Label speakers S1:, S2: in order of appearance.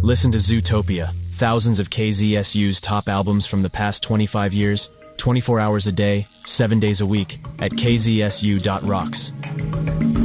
S1: Listen to Zootopia, thousands of KZSU's top albums from the past 25 years, 24 hours a day, 7 days a week, at kzsu.rocks.